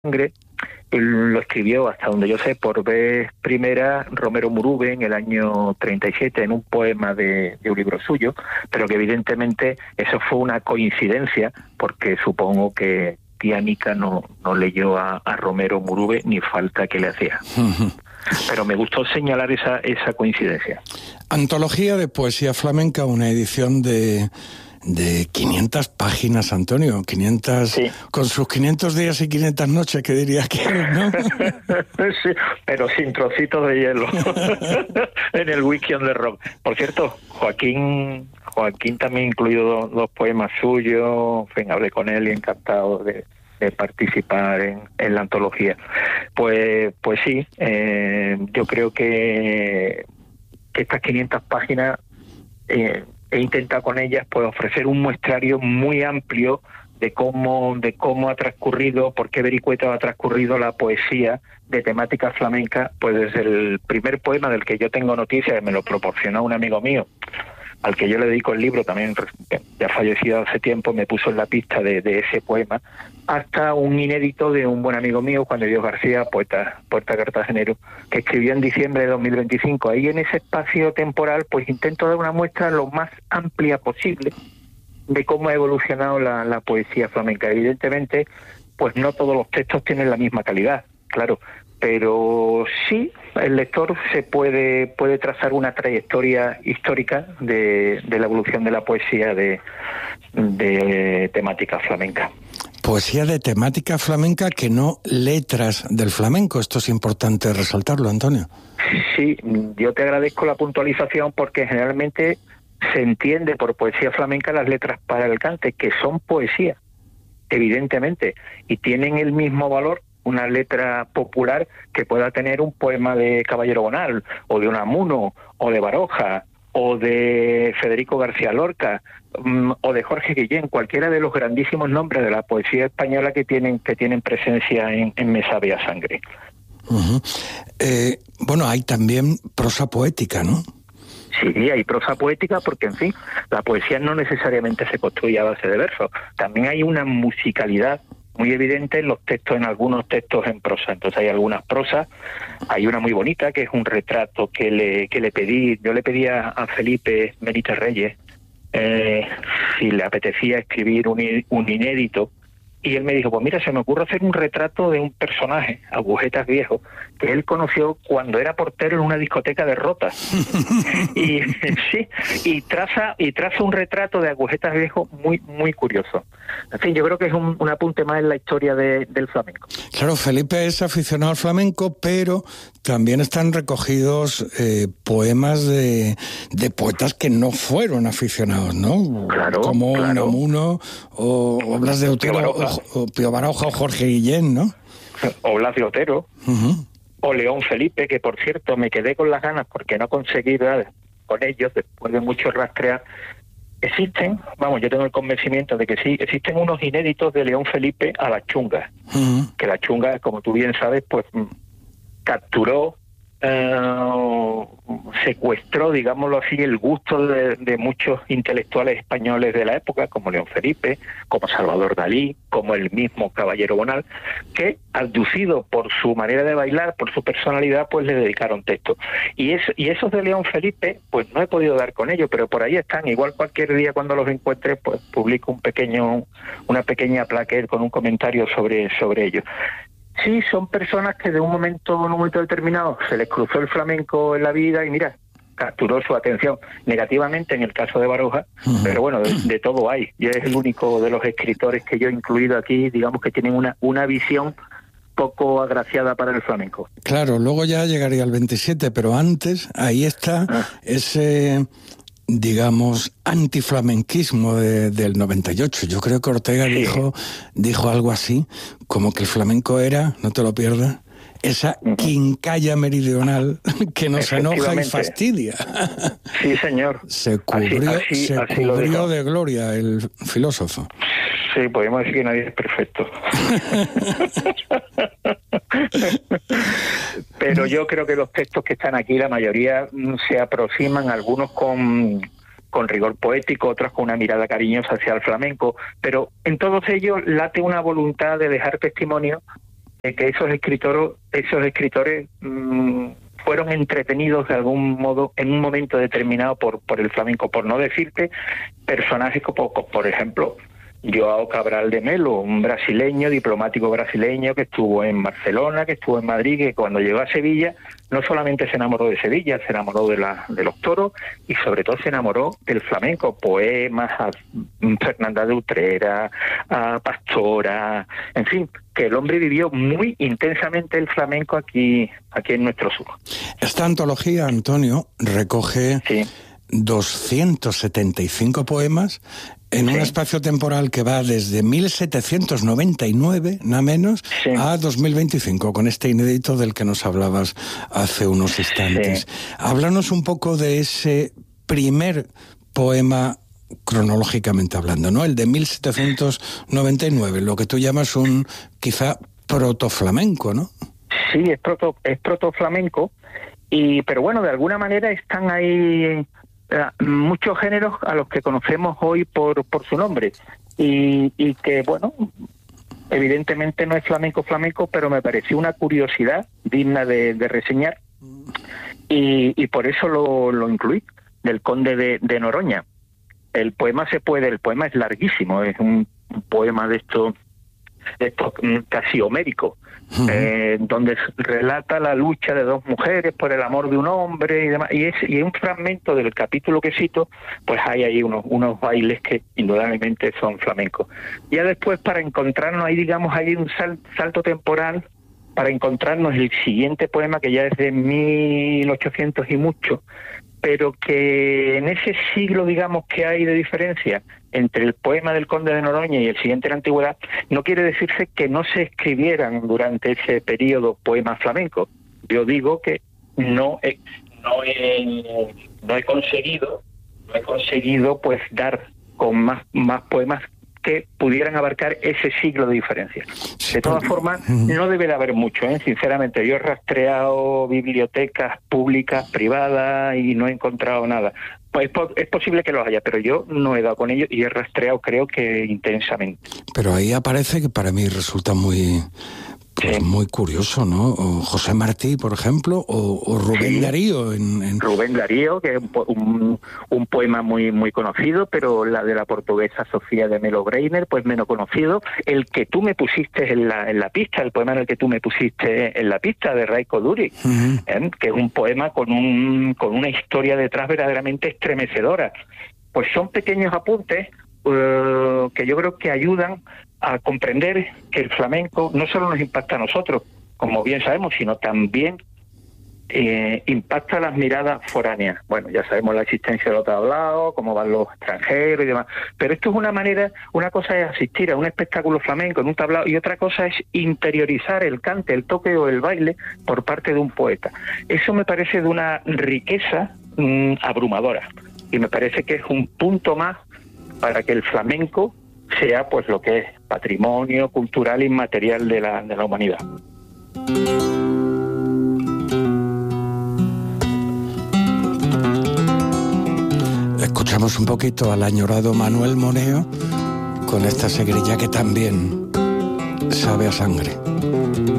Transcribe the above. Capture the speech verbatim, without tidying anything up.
Sangre, lo escribió, hasta donde yo sé, por vez primera Romero Murube en el año treinta y siete en un poema de, de un libro suyo, pero que evidentemente eso fue una coincidencia, porque supongo que tía Mica no, no leyó a, a Romero Murube ni falta que le hacía. Pero me gustó señalar esa, esa coincidencia. Antología de poesía flamenca, una edición de... de quinientas páginas, Antonio, quinientas, sí. Con sus quinientos días y quinientas noches, que diría que, ¿no? Sí, pero sin trocitos de hielo en el wiki on the rock. Por cierto, Joaquín Joaquín también incluido dos, dos poemas suyos, en fin, hablé con él y encantado de, de participar en, en la antología. Pues pues sí, eh, yo creo que, que estas quinientas páginas... Eh, he intentado con ellas pues ofrecer un muestrario muy amplio de cómo de cómo ha transcurrido, por qué vericueto ha transcurrido la poesía de temática flamenca, pues desde el primer poema del que yo tengo noticia, que me lo proporcionó un amigo mío, al que yo le dedico el libro, también ya fallecido hace tiempo, me puso en la pista de, de ese poema, hasta un inédito de un buen amigo mío, Juan de Dios García, poeta, poeta cartagenero, que escribió en diciembre de dos mil veinticinco. Ahí en ese espacio temporal, pues intento dar una muestra lo más amplia posible de cómo ha evolucionado la, la poesía flamenca. Evidentemente, pues no todos los textos tienen la misma calidad, claro, pero sí el lector se puede puede trazar una trayectoria histórica de, de la evolución de la poesía de, de temática flamenca. Poesía de temática flamenca, que no letras del flamenco. Esto es importante resaltarlo, Antonio. Sí, yo te agradezco la puntualización, porque generalmente se entiende por poesía flamenca las letras para el cante, que son poesía, evidentemente, y tienen el mismo valor una letra popular que pueda tener un poema de Caballero Bonal, o de Unamuno, o de Baroja, o de Federico García Lorca, um, o de Jorge Guillén, cualquiera de los grandísimos nombres de la poesía española que tienen que tienen presencia en, en Me sabe a sangre. Uh-huh. Eh, bueno, hay también prosa poética, ¿no? Sí, hay prosa poética porque, en fin, la poesía no necesariamente se construye a base de versos. También hay una musicalidad muy evidente en los textos, en algunos textos en prosa. Entonces hay algunas prosas, hay una muy bonita que es un retrato que le que le pedí, yo le pedí a, a Felipe Benítez Reyes eh, si le apetecía escribir un, un inédito, y él me dijo, pues mira, se me ocurre hacer un retrato de un personaje, Agujetas Viejo, que él conoció cuando era portero en una discoteca de Rota. y sí, y traza y traza un retrato de Agujetas Viejo muy muy curioso. En fin, yo creo que es un, un apunte más en la historia de, del flamenco. Claro, Felipe es aficionado al flamenco, pero también están recogidos eh, poemas de, de poetas que no fueron aficionados, ¿no? Claro, como claro. Unamuno, o, o Blas de Otero, o, o Pío Baroja, o Jorge Guillén, ¿no? O Blas de Otero, uh-huh. O León Felipe, que por cierto me quedé con las ganas porque no conseguí dar con ellos después de mucho rastrear. Existen, vamos, yo tengo el convencimiento de que sí, existen unos inéditos de León Felipe a la chunga, uh-huh. que la chunga, como tú bien sabes, pues capturó, eh, secuestró, digámoslo así, el gusto de, de muchos intelectuales españoles de la época, como León Felipe, como Salvador Dalí, como el mismo Caballero Bonal, que, abducido por su manera de bailar, por su personalidad, pues le dedicaron textos. Y, es, y esos de León Felipe, pues no he podido dar con ellos, pero por ahí están. Igual cualquier día cuando los encuentre, pues publico un pequeño, una pequeña plaqueta con un comentario sobre, sobre ellos. Sí, son personas que de un momento, en un momento determinado, se les cruzó el flamenco en la vida y mira, capturó su atención negativamente en el caso de Baroja, uh-huh. pero bueno, de, de todo hay. Y es el único de los escritores que yo he incluido aquí, digamos, que tienen una, una visión poco agraciada para el flamenco. Claro, luego ya llegaría al veintisiete, pero antes, ahí está ah. ese, digamos, antiflamenquismo de, del noventa y ocho. Yo creo que Ortega sí. dijo, dijo algo así, como que el flamenco era, no te lo pierdas, esa uh-huh. quincalla meridional que nos enoja y fastidia. Sí, señor. Se cubrió, así, así, se así cubrió de gloria el filósofo. Sí, podemos decir que nadie es perfecto. Pero yo creo que los textos que están aquí, la mayoría se aproximan, algunos con, con rigor poético, otros con una mirada cariñosa hacia el flamenco, pero en todos ellos late una voluntad de dejar testimonio de que esos escritores, esos escritores mmm, fueron entretenidos de algún modo en un momento determinado por, por el flamenco, por no decirte personajes como, por ejemplo, Joao Cabral de Melo, un brasileño, diplomático brasileño que estuvo en Barcelona, que estuvo en Madrid, que cuando llegó a Sevilla no solamente se enamoró de Sevilla, se enamoró de, la, de los toros y sobre todo se enamoró del flamenco, poemas a Fernanda de Utrera, a Pastora, en fin, que el hombre vivió muy intensamente el flamenco aquí, aquí en nuestro sur. Esta antología, Antonio, recoge sí. doscientos setenta y cinco poemas en sí. un espacio temporal que va desde mil setecientos noventa y nueve, nada menos, sí. a dos mil veinticinco, con este inédito del que nos hablabas hace unos instantes. Sí. Háblanos un poco de ese primer poema cronológicamente hablando, ¿no? El de mil setecientos noventa y nueve, lo que tú llamas un quizá protoflamenco, ¿no? Sí, es proto, es protoflamenco, y pero bueno, de alguna manera están ahí muchos géneros a los que conocemos hoy por, por su nombre y, y que, bueno, evidentemente no es flamenco flamenco, pero me pareció una curiosidad digna de, de reseñar y, y por eso lo, lo incluí, del Conde de, de Noroña. El poema se puede, el poema es larguísimo, es un, un poema de esto, de esto casi homérico, uh-huh. eh, donde relata la lucha de dos mujeres por el amor de un hombre y demás, y es y un fragmento del capítulo que cito, pues hay ahí unos unos bailes que indudablemente son flamencos. Ya después, para encontrarnos ahí, digamos, hay un sal, salto temporal para encontrarnos el siguiente poema, que ya es de mil ochocientos y mucho, pero que en ese siglo, digamos, que hay de diferencia entre el poema del Conde de Noroña y el siguiente de la antigüedad, no quiere decirse que no se escribieran durante ese periodo poemas flamencos. Yo digo que no he, no he, no he conseguido, no he conseguido pues dar con más, más poemas que pudieran abarcar ese siglo de diferencia. De todas formas, no debe de haber mucho, ¿eh? Sinceramente. Yo he rastreado bibliotecas públicas, privadas, y no he encontrado nada. Pues es posible que los haya, pero yo no he dado con ellos y he rastreado, creo que intensamente. Pero ahí aparece, que para mí resulta muy... Pues sí. muy curioso, ¿no? O José Martí, por ejemplo, o, o Rubén sí. Darío. En, en... Rubén Darío, que es un, un, un poema muy muy conocido, pero la de la portuguesa Sofía de Melo Breiner, pues menos conocido. El que tú me pusiste en la en la pista, el poema en el que tú me pusiste en la pista, de Raiko Duri, uh-huh. ¿eh? Que es un poema con un con una historia detrás verdaderamente estremecedora. Pues son pequeños apuntes uh, que yo creo que ayudan a comprender que el flamenco no solo nos impacta a nosotros, como bien sabemos, sino también eh, impacta las miradas foráneas. Bueno, ya sabemos la existencia de los tablaos, cómo van los extranjeros y demás, pero esto es una manera, una cosa es asistir a un espectáculo flamenco en un tablao y otra cosa es interiorizar el cante, el toque o el baile por parte de un poeta. Eso me parece de una riqueza mmm, abrumadora y me parece que es un punto más para que el flamenco sea pues lo que es patrimonio cultural inmaterial de la, de la humanidad. Escuchamos un poquito al añorado Manuel Moneo con esta seguirilla que también sabe a sangre.